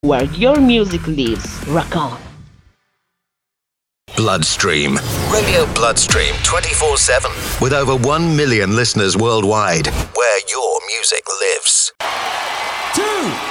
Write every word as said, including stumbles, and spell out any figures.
where your music lives. Rock on. Bloodstream. Radio Bloodstream twenty-four seven. With over one million listeners worldwide, where your music lives. Two.